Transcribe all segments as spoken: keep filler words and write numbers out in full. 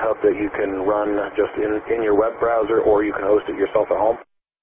hub that you can run just in, in your web browser, or you can host it yourself at home?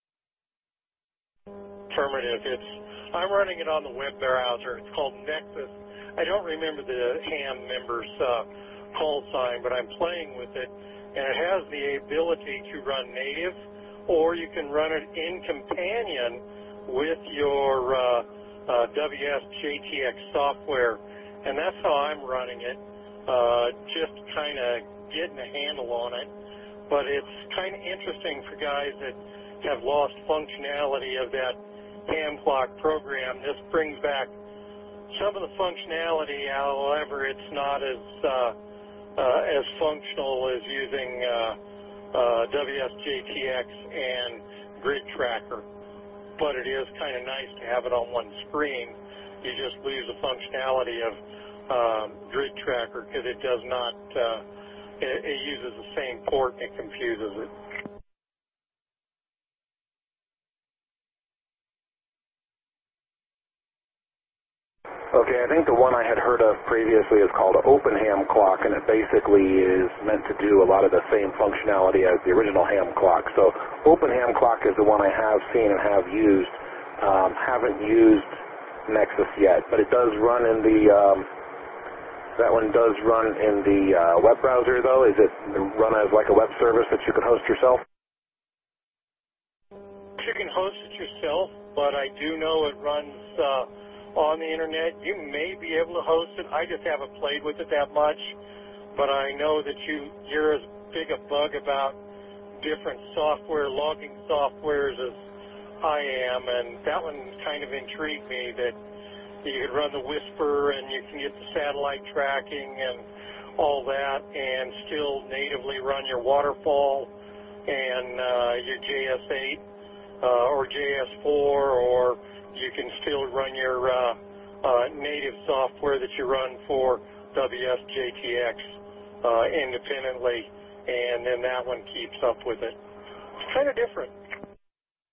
Affirmative. It's, I'm running it on the web browser. It's called Nexus. I don't remember the ham member's uh, call sign, but I'm playing with it, and it has the ability to run native, or you can run it in companion with your uh, uh, W S J T X software, and that's how I'm running it, uh, just kind of getting a handle on it. But it's kind of interesting for guys that have lost functionality of that ham clock program. This brings back some of the functionality, however, it's not as uh, uh, as functional as using uh, uh, W S J T X and Grid Tracker. But it is kind of nice to have it on one screen. You just lose the functionality of um, Grid Tracker because it does not, uh, it, it uses the same port and it confuses it. Okay, I think the one I had heard of previously is called Open Ham Clock, and it basically is meant to do a lot of the same functionality as the original ham clock. So Open Ham Clock is the one I have seen and have used. Um, haven't used Nexus yet, but it does run in the, um, that one does run in the uh, web browser though. Is it run as like a web service that you can host yourself? You can host it yourself, but I do know it runs uh, on the internet. You may be able to host it. I just haven't played with it that much, but I know that you, you're as big a bug about different software, logging softwares as I am, and that one kind of intrigued me that you could run the Whisper and you can get the satellite tracking and all that and still natively run your waterfall and uh, your J S eight uh, or J S four, or you can still run your uh, uh, native software that you run for W S J T X uh, independently, and then that one keeps up with it. It's kind of different.